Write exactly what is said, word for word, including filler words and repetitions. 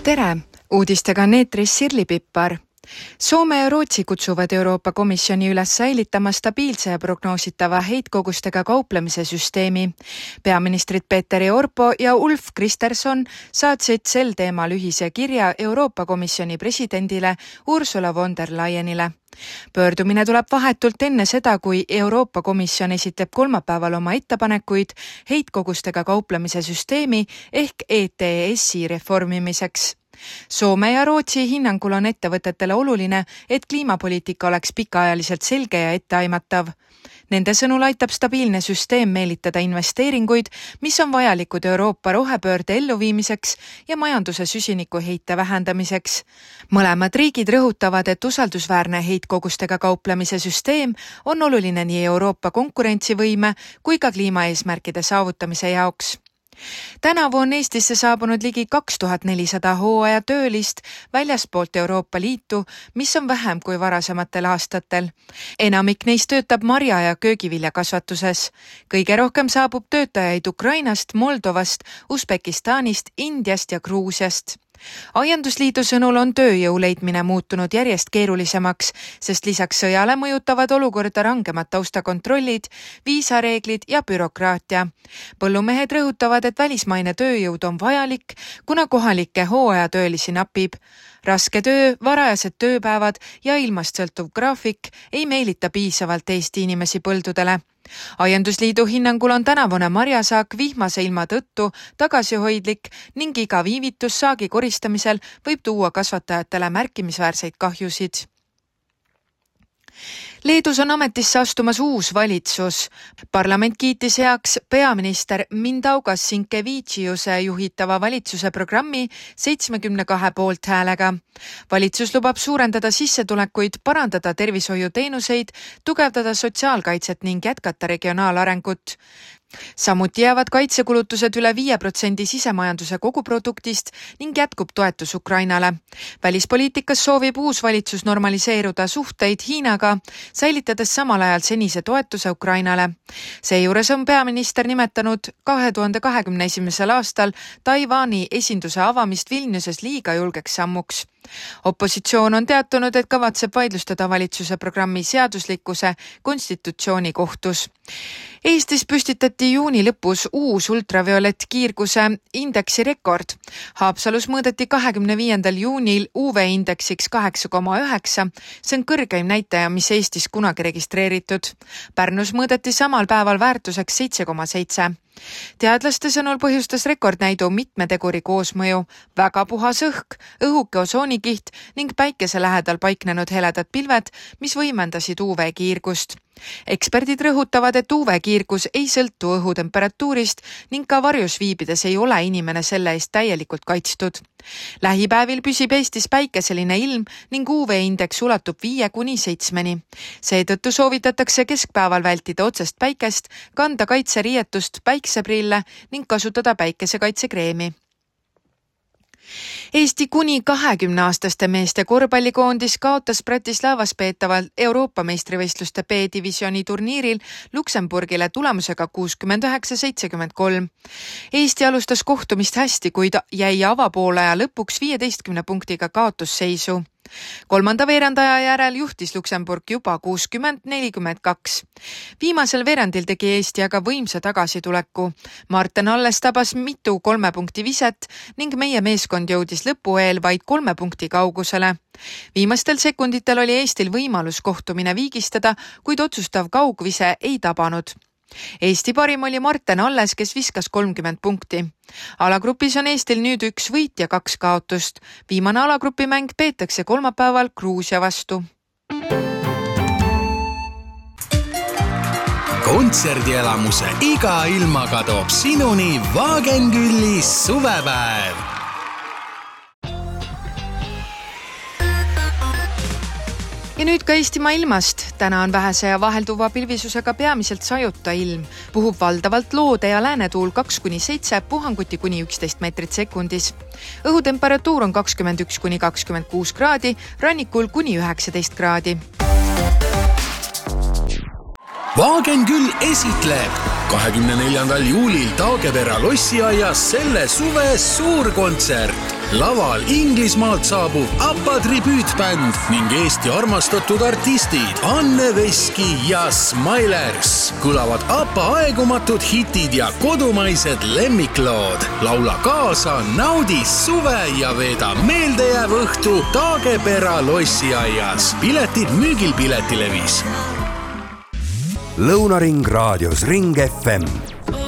Tere! Uudistega on eetris Sirli Pippar. Soome ja Rootsi kutsuvad Euroopa Komisjoni üles säilitama stabiilse ja prognoositava heitkogustega kauplemise süsteemi. Peaministrid Petteri Orpo ja Ulf Kristersson saatsid sel teemal ühise kirja Euroopa Komisjoni presidendile Ursula von der Leyenile. Pöördumine tuleb vahetult enne seda, kui Euroopa Komisjon esitleb kolmapäeval oma ettepanekuid heitkogustega kauplemise süsteemi ehk E T S-i reformimiseks. Soome ja Rootsi hinnangul on ettevõtetele oluline, et kliimapoliitika oleks pikaajaliselt selge ja etteaimatav. Nende sõnul aitab stabiilne süsteem meelitada investeeringuid, mis on vajalikud Euroopa rohepöörde elluviimiseks ja majanduse süsinikuheite vähendamiseks. Mõlemad riigid rõhutavad, et usaldusväärne heitkogustega kauplemise süsteem on oluline nii Euroopa konkurentsivõime kui ka kliimaeesmärkide saavutamise jaoks. Tänavu on Eestisse saabunud ligi kaks tuhat nelisada hooaja töölist väljaspoolt Euroopa Liitu, mis on vähem kui varasematel aastatel. Enamik neist töötab marja- ja köögiviljakasvatuses. Kõige rohkem saabub töötajaid Ukrainast, Moldovast, Usbekistanist, Indiast ja Gruusiast. Aiandusliidu sõnul on tööjõu leidmine muutunud järjest keerulisemaks, sest lisaks sõjale mõjutavad olukorda rangemad taustakontrollid, viisareeglid ja bürokraatia. Põllumehed rõhutavad, et välismaine tööjõud on vajalik, kuna kohalikke hooajatöölisi napib. Raske töö, varajased tööpäevad ja ilmast sõltuv graafik ei meelita piisavalt Eesti inimesi põldudele. Aiandusliidu hinnangul on tänavune marjasaak vihmase ilma tõttu tagasihoidlik ning iga viivitus saagi koristamisel võib tuua kasvatajatele märkimisväärseid kahjusid. Leedus on ametisse astumas uus valitsus. Parlament kiitis heaks peaminister Mindaugas Sinkevičiuse juhitava valitsuse programmi seitsmekümne kahe poolt häälega. Valitsus lubab suurendada sissetulekuid, parandada tervishoiuteenuseid, tugevdada sotsiaalkaitset ning jätkata regionaalarengut. Samuti jäävad kaitsekulutused üle viie protsendi sisemajanduse koguproduktist ning jätkub toetus Ukrainale. Välispoliitikas soovib uus valitsus normaliseeruda suhteid Hiinaga, säilitades samal ajal senise toetuse Ukrainale. Seejuures on peaminister nimetanud kahe tuhande kahekümne esimesel aastal Taiwani esinduse avamist Vilniuses liiga julgeks sammuks. Opositsioon on teatanud, et kavatseb vaidlustada valitsuse programmi seaduslikkuse konstitutsiooni kohtus. Eestis püstitati juuni lõpus uus ultraviolett kiirguse indeksi rekord. Haapsalus mõõdeti kahekümne viiendal juunil U V-indeksiks kaheksa koma üheksa. See on kõrgeim näitaja, mis Eestis kunagi registreeritud. Pärnus mõõdeti samal päeval väärtuseks seitse koma seitse. Teadlaste sõnul põhjustas rekordnäidu mitme teguri koosmõju, väga puhas õhk, õhuke osoonikiht ning päikese lähedal paiknenud heledad pilved, mis võimendasid U V-kiirgust. Eksperdid rõhutavad, et U V-kiirgus ei sõltu õhutemperatuurist ning ka varjus viibides ei ole inimene selle eest täielikult kaitstud. Lähipäevil püsib Eestis päikeseline ilm ning U V-indeks ulatub viie kuni seitsmeni. Seetõttu soovitatakse keskpäeval vältida otsest päikest, kanda kaitseriietust, päikseprille ning kasutada päikesekaitsekreemi. Eesti kuni kahekümne aastaste meeste korvpallikoondis kaotas Bratislavas peetaval Euroopa meistrivõistluste B-divisjoni turniiril Luksemburgile tulemusega kuuskümmend üheksa seitsekümmend kolm. Eesti alustas kohtumist hästi, kuid jäi avapoolaja lõpuks viieteistkümne punktiga kaotusseisu. Kolmanda veerandaja järel juhtis Luksemburg juba kuuskümmend nelikümmend kaks. Viimasel veerandil tegi Eesti aga võimsa tagasituleku. Marten Alles tabas mitu kolme punkti viset ning meie meeskond jõudis lõpu eel vaid kolme punkti kaugusele. Viimastel sekunditel oli Eestil võimalus kohtumine viigistada, kuid otsustav kaugvise ei tabanud. Eesti parim oli Marten Alles, kes viskas kolmkümmend punkti. Alagrupis on Eestil nüüd üks võit ja kaks kaotust. Viimane alagrupi mäng peetakse kolmapäeval Gruusia vastu. Kontserdielamuse iga ilmaga toob sinuni Wagenkülis suvepäev. Ja nüüd ka Eestimaa ilmast. Täna on vähese ja vahelduva pilvisusega peamiselt sajuta ilm. Puhub valdavalt loode ja läänetuul kaks kuni seitse, puhanguti kuni üksteist meetrit sekundis. Õhutemperatuur on kakskümmend üks kuni kakskümmend kuus kraadi, rannikul kuni üheksateist kraadi. Wagenküll esitleb kahekümne neljandal juulil Taagepera lossiaias selle suve suurkontsert. laval Inglismaalt saabuv ABBA tribüütbänd ning Eesti armastatud artistid Anne Veski ja Smilers. Kõlavad ABBA aegumatud hitid ja kodumaised lemmiklood. Laula kaasa, naudi suve ja veeda meeldejääv õhtu Taagepera lossiaias. Piletid müügil Piletilevis. Lõunaring raadios Ring F M.